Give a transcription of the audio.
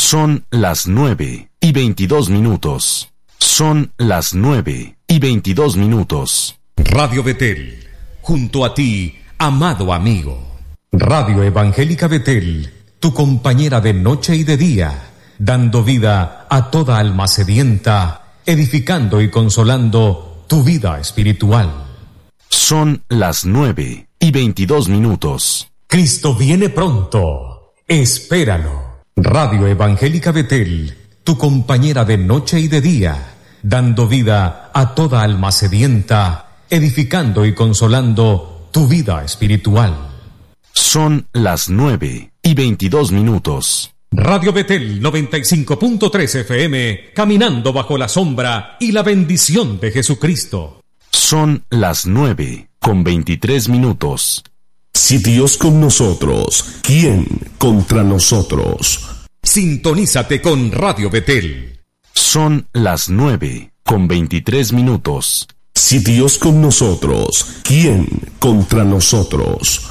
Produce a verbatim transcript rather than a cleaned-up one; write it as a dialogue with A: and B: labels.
A: Son las nueve y veintidós minutos. Son las nueve y veintidós minutos.
B: Radio Betel, junto a ti, amado amigo. Radio Evangélica Betel, tu compañera de noche y de día, dando vida a toda alma sedienta, edificando y consolando tu vida espiritual.
A: Son las nueve y veintidós minutos.
B: Cristo viene pronto, espéralo. Radio Evangélica Betel, tu compañera de noche y de día, dando vida a toda alma sedienta, edificando y consolando tu vida espiritual.
A: Son las nueve y veintidós minutos.
B: Radio Betel noventa y cinco punto tres F M, caminando bajo la sombra y la bendición de Jesucristo.
A: Son las nueve con veintitrés minutos.
C: Si Dios con nosotros, ¿quién contra nosotros?
B: Sintonízate con Radio Betel.
A: Son las nueve con veintitrés minutos.
C: Si Dios con nosotros, ¿quién contra nosotros?